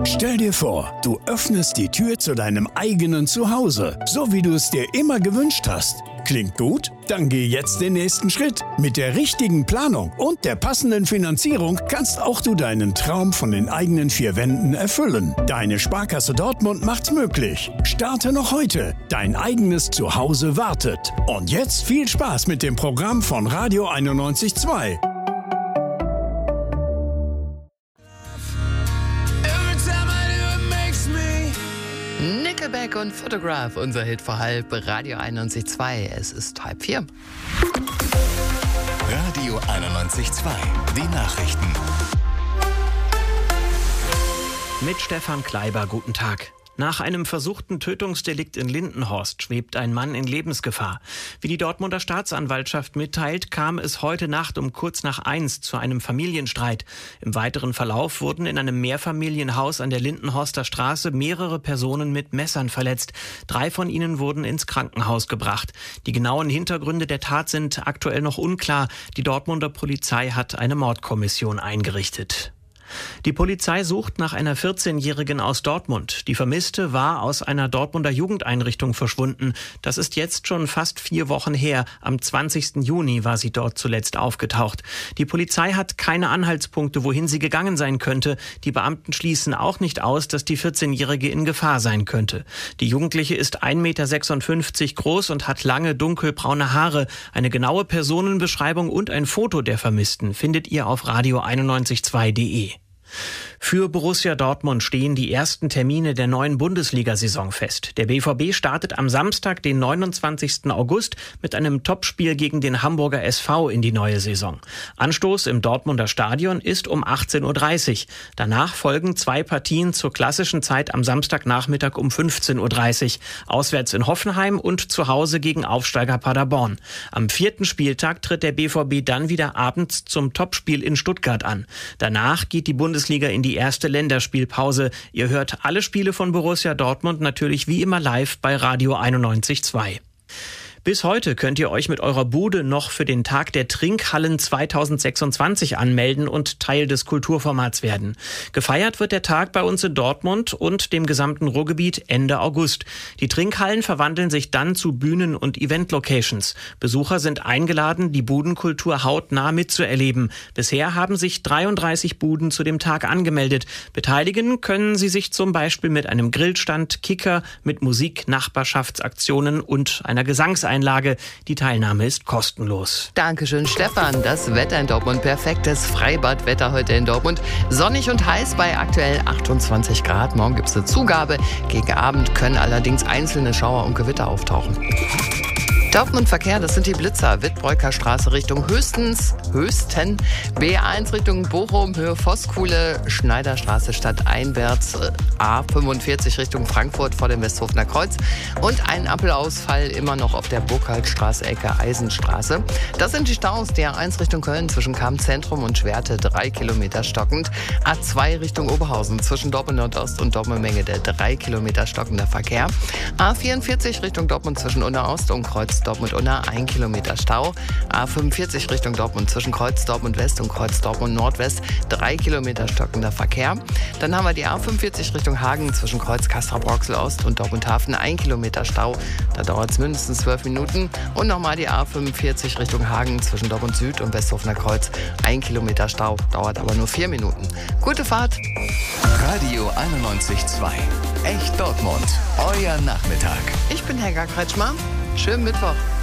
Stell dir vor, du öffnest die Tür zu deinem eigenen Zuhause, so wie du es dir immer gewünscht hast. Klingt gut? Dann geh jetzt den nächsten Schritt. Mit der richtigen Planung und der passenden Finanzierung kannst auch du deinen Traum von den eigenen 4 Wänden erfüllen. Deine Sparkasse Dortmund macht's möglich. Starte noch heute. Dein eigenes Zuhause wartet. Und jetzt viel Spaß mit dem Programm von Radio 91.2. Nickelback und Photograph, unser Hit vor halb, Radio 91.2. Es ist 3:30. Radio 91.2, die Nachrichten. Mit Stefan Kleiber, guten Tag. Nach einem versuchten Tötungsdelikt in Lindenhorst schwebt ein Mann in Lebensgefahr. Wie die Dortmunder Staatsanwaltschaft mitteilt, kam es heute Nacht um kurz nach 1 zu einem Familienstreit. Im weiteren Verlauf wurden in einem Mehrfamilienhaus an der Lindenhorster Straße mehrere Personen mit Messern verletzt. 3 von ihnen wurden ins Krankenhaus gebracht. Die genauen Hintergründe der Tat sind aktuell noch unklar. Die Dortmunder Polizei hat eine Mordkommission eingerichtet. Die Polizei sucht nach einer 14-Jährigen aus Dortmund. Die Vermisste war aus einer Dortmunder Jugendeinrichtung verschwunden. Das ist jetzt schon fast 4 Wochen her. Am 20. Juni war sie dort zuletzt aufgetaucht. Die Polizei hat keine Anhaltspunkte, wohin sie gegangen sein könnte. Die Beamten schließen auch nicht aus, dass die 14-Jährige in Gefahr sein könnte. Die Jugendliche ist 1,56 Meter groß und hat lange dunkelbraune Haare. Eine genaue Personenbeschreibung und ein Foto der Vermissten findet ihr auf radio912.de. Für Borussia Dortmund stehen die ersten Termine der neuen Bundesliga-Saison fest. Der BVB startet am Samstag, den 29. August, mit einem Topspiel gegen den Hamburger SV in die neue Saison. Anstoß im Dortmunder Stadion ist um 18:30 Uhr. Danach folgen 2 Partien zur klassischen Zeit am Samstagnachmittag um 15:30 Uhr. Auswärts in Hoffenheim und zu Hause gegen Aufsteiger Paderborn. Am 4. Spieltag tritt der BVB dann wieder abends zum Topspiel in Stuttgart an. Danach geht die Bundesliga in die erste Länderspielpause. Ihr hört alle Spiele von Borussia Dortmund natürlich wie immer live bei Radio 91.2. Bis heute könnt ihr euch mit eurer Bude noch für den Tag der Trinkhallen 2026 anmelden und Teil des Kulturformats werden. Gefeiert wird der Tag bei uns in Dortmund und dem gesamten Ruhrgebiet Ende August. Die Trinkhallen verwandeln sich dann zu Bühnen- und Event-Locations. Besucher sind eingeladen, die Budenkultur hautnah mitzuerleben. Bisher haben sich 33 Buden zu dem Tag angemeldet. Beteiligen können sie sich zum Beispiel mit einem Grillstand, Kicker, mit Musik, Nachbarschaftsaktionen und einer Gesangseinlage. Die Teilnahme ist kostenlos. Dankeschön, Stefan. Das Wetter in Dortmund, perfektes Freibadwetter heute in Dortmund. Sonnig und heiß bei aktuell 28 Grad. Morgen gibt es eine Zugabe. Gegen Abend können allerdings einzelne Schauer und Gewitter auftauchen. Dortmund Verkehr, das sind die Blitzer. Wittbreuker Straße Richtung Höchsten, B1 Richtung Bochum, Höhe Voskuhle, Schneiderstraße stadteinwärts, A45 Richtung Frankfurt vor dem Westhofener Kreuz und ein Ampelausfall immer noch auf der Burkhaltstraße, Ecke Eisenstraße. Das sind die Staus, der A1 Richtung Köln zwischen Kamm-Zentrum und Schwerte 3 Kilometer stockend, A2 Richtung Oberhausen zwischen Dortmund Nordost und Dortmund Menge der 3 Kilometer stockender Verkehr, A44 Richtung Dortmund zwischen Unna-Ost und Kreuz Dortmund-Unna 1 Kilometer Stau. A45 Richtung Dortmund zwischen Kreuz Dortmund-West und Kreuz Dortmund-Nordwest 3 Kilometer stockender Verkehr. Dann haben wir die A45 Richtung Hagen zwischen Kreuz Castrop-Rauxel-Ost und Dortmund-Hafen 1 Kilometer Stau. Da dauert es mindestens 12 Minuten. Und nochmal die A45 Richtung Hagen zwischen Dortmund-Süd und Westhofener Kreuz 1 Kilometer Stau. Dauert aber nur 4 Minuten. Gute Fahrt! Radio 91.2. Echt Dortmund. Euer Nachmittag. Ich bin Helga Kretschmer. Schönen Mittwoch.